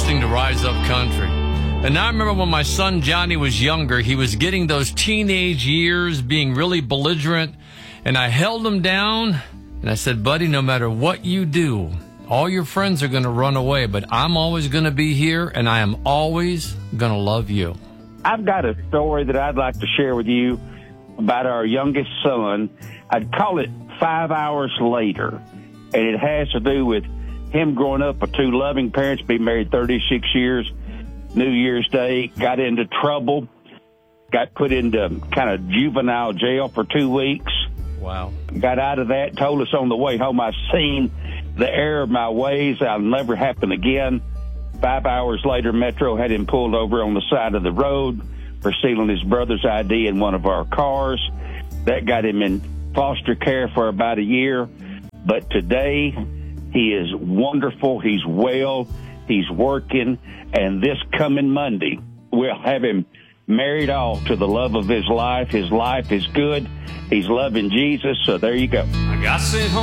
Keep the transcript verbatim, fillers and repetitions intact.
listening to Rise Up Country. And I remember when my son Johnny was younger, he was getting those teenage years, being really belligerent, and I held him down, and I said, buddy, no matter what you do, all your friends are going to run away, but I'm always going to be here, and I am always going to love you. I've got a story that I'd like to share with you about our youngest son. I'd call it Five Hours Later, and it has to do with him growing up with two loving parents, been married thirty-six years, New Year's Day, got into trouble, got put into kind of juvenile jail for two weeks. Wow. Got out of that, told us on the way home, I've seen the error of my ways. I'll never happen again. Five hours later, Metro had him pulled over on the side of the road for stealing his brother's I D in one of our cars. That got him in foster care for about a year. But today, he is wonderful. He's well. He's working. And this coming Monday, we'll have him married off to the love of his life. His life is good. He's loving Jesus. So there you go. I got sent home.